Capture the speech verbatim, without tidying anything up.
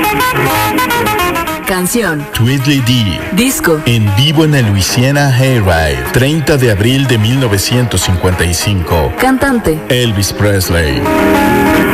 Canción. Tweedledee Dee. Disco. En vivo en el Louisiana Hayride, treinta de abril de mil novecientos cincuenta y cinco. Cantante. Elvis Presley.